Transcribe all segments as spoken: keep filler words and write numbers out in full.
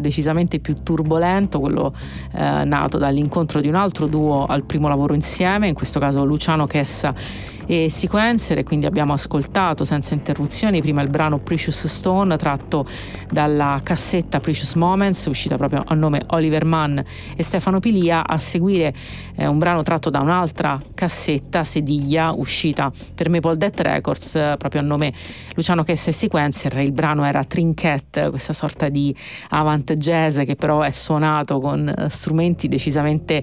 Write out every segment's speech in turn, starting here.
decisamente più turbolento, quello eh, nato dall'incontro di un altro duo al primo lavoro insieme, in questo caso Luciano Chessa e Sequencer, e quindi abbiamo ascoltato senza interruzioni prima il brano Precious Stone tratto dalla cassetta Precious Moments, uscita proprio a nome Oliver Mann e Stefano Pilia, a seguire eh, un brano tratto da un'altra cassetta, Sediglia, uscita per Maple Death Records eh, proprio a nome Luciano Chessa e Sequencer. Il brano era Trinket, questa sorta di avant jazz che però è suonato con eh, strumenti decisamente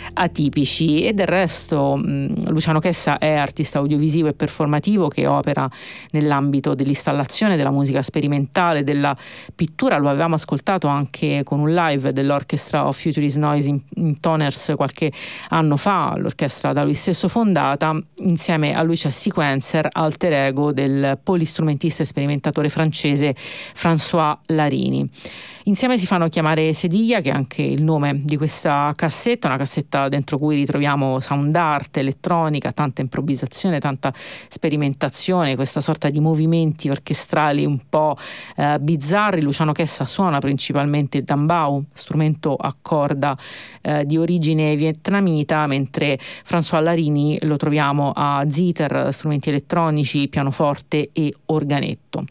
atipici, e del resto mh, Luciano Chessa è artista audiovisivo e performativo che opera nell'ambito dell'installazione, della musica sperimentale, della pittura. Lo avevamo ascoltato anche con un live dell'Orchestra of Futurist Noise in, in Toners qualche anno fa, l'orchestra da lui stesso fondata. Insieme a lui c'è Sequencer, alter ego del polistrumentista e sperimentatore francese François Larini. Insieme si fanno chiamare Sediglia, che è anche il nome di questa cassetta, una cassetta dentro cui ritroviamo sound art, elettronica, tanta improvvisazione, tanta sperimentazione, questa sorta di movimenti orchestrali un po' eh, bizzarri. Luciano Chessa suona principalmente dambao, strumento a corda eh, di origine vietnamita, mentre François Larini lo troviamo a zither, strumenti elettronici, pianoforte e organetto.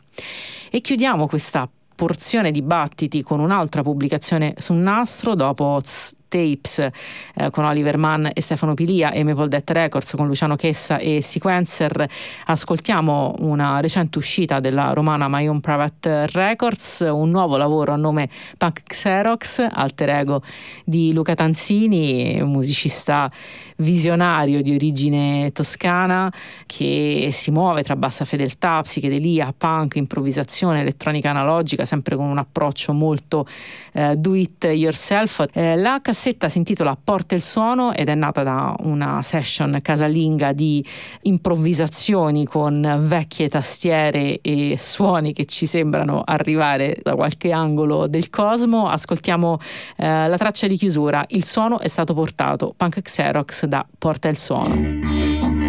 E chiudiamo questa porzione di battiti con un'altra pubblicazione su Nastro, dopo Tapes eh, con Oliver Mann e Stefano Pilia e Maple Death Records con Luciano Chessa e Sequencer. Ascoltiamo una recente uscita della romana My Own Private Records, un nuovo lavoro a nome Punk Xerox, alter ego di Luca Tanzini, un musicista visionario di origine toscana che si muove tra bassa fedeltà, psichedelia, punk, improvvisazione, elettronica analogica, sempre con un approccio molto eh, do it yourself. Eh, la cassetta si intitola Porta il suono ed è nata da una session casalinga di improvvisazioni con vecchie tastiere e suoni che ci sembrano arrivare da qualche angolo del cosmo. Ascoltiamo eh, la traccia di chiusura, Il suono è stato portato, Punk Xerox da Porta il suono.